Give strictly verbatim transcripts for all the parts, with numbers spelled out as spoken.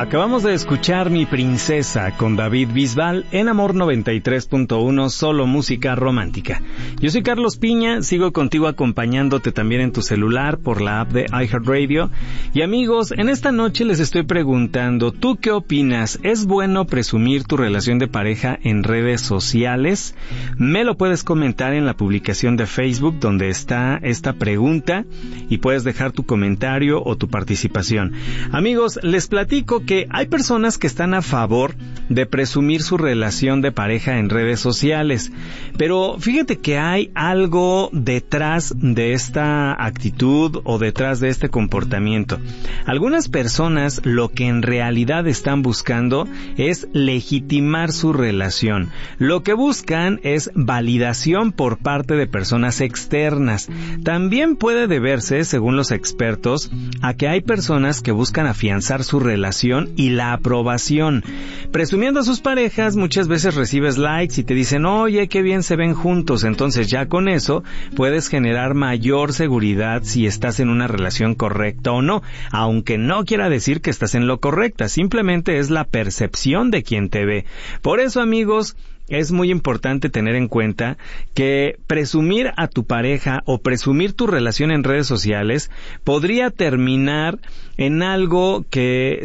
Acabamos de escuchar Mi Princesa con David Bisbal en Amor noventa y tres punto uno, solo música romántica. Yo soy Carlos Piña, sigo contigo acompañándote también en tu celular por la app de iHeartRadio. Y amigos, en esta noche les estoy preguntando, ¿tú qué opinas? ¿Es bueno presumir tu relación de pareja en redes sociales? Me lo puedes comentar en la publicación de Facebook donde está esta pregunta y puedes dejar tu comentario o tu participación. Amigos, les platico que hay personas que están a favor de presumir su relación de pareja en redes sociales, pero fíjate que hay algo detrás de esta actitud o detrás de este comportamiento. Algunas personas lo que en realidad están buscando es legitimar su relación. Lo que buscan es validación por parte de personas externas. También puede deberse, según los expertos, a que hay personas que buscan afianzar su relación y la aprobación. Presumiendo a sus parejas, muchas veces recibes likes y te dicen, oye, qué bien se ven juntos. Entonces ya con eso puedes generar mayor seguridad si estás en una relación correcta o no, aunque no quiera decir que estás en lo correcta, simplemente es la percepción de quien te ve. Por eso, amigos, es muy importante tener en cuenta que presumir a tu pareja o presumir tu relación en redes sociales podría terminar en algo que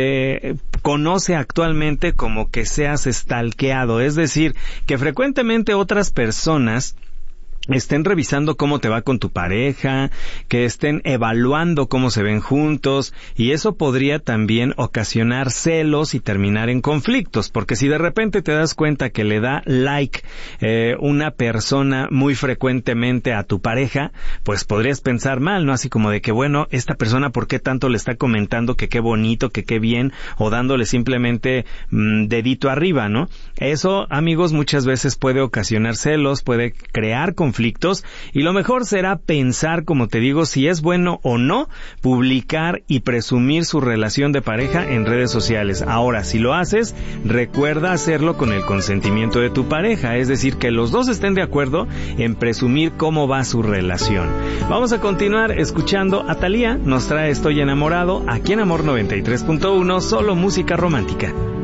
se conoce actualmente como que seas stalkeado, es decir, que frecuentemente otras personas estén revisando cómo te va con tu pareja, que estén evaluando cómo se ven juntos, y eso podría también ocasionar celos y terminar en conflictos, porque si de repente te das cuenta que le da like eh, una persona muy frecuentemente a tu pareja, pues podrías pensar mal, ¿no? Así como de que, bueno, esta persona, ¿por qué tanto le está comentando que qué bonito, que qué bien, o dándole simplemente mmm, dedito arriba, ¿no? Eso, amigos, muchas veces puede ocasionar celos, puede crear conflictos, conflictos, y lo mejor será pensar, como te digo, si es bueno o no publicar y presumir su relación de pareja en redes sociales. Ahora, si lo haces, recuerda hacerlo con el consentimiento de tu pareja, es decir, que los dos estén de acuerdo en presumir cómo va su relación. Vamos a continuar escuchando a Thalía, nos trae Estoy enamorado, aquí en Amor noventa y tres punto uno, solo música romántica.